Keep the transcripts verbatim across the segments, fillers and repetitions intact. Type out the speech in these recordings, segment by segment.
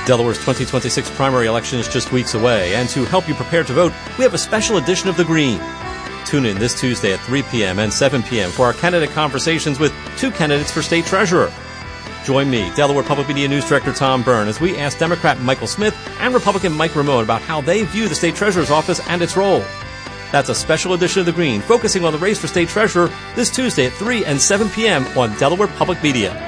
Delaware's twenty twenty-six primary election is just weeks away, and to help you prepare to vote, we have a special edition of The Green. Tune in this Tuesday at three p.m. and seven p.m. for our candidate conversations with two candidates for state treasurer. Join me, Delaware Public Media News Director Tom Byrne, as we ask Democrat Michael Smith and Republican Mike Ramone about how they view the state treasurer's office and its role. That's a special edition of The Green, focusing on the race for state treasurer this Tuesday at three and seven p.m. on Delaware Public Media.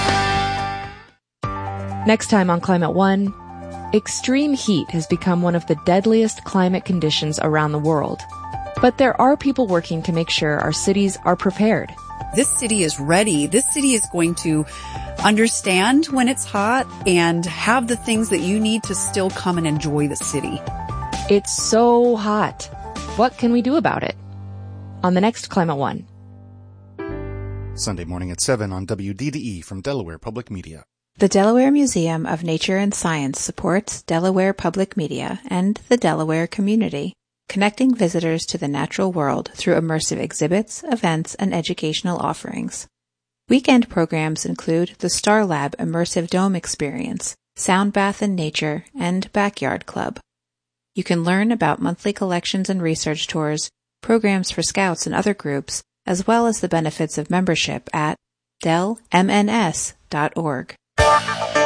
Next time on Climate One, extreme heat has become one of the deadliest climate conditions around the world. But there are people working to make sure our cities are prepared. This city is ready. This city is going to understand when it's hot and have the things that you need to still come and enjoy the city. It's so hot. What can we do about it? On the next Climate One. Sunday morning at seven on W D D E from Delaware Public Media. The Delaware Museum of Nature and Science supports Delaware Public Media and the Delaware community, connecting visitors to the natural world through immersive exhibits, events, and educational offerings. Weekend programs include the Star Lab Immersive Dome Experience, Sound Bath in Nature, and Backyard Club. You can learn about monthly collections and research tours, programs for scouts and other groups, as well as the benefits of membership at del m n s dot org.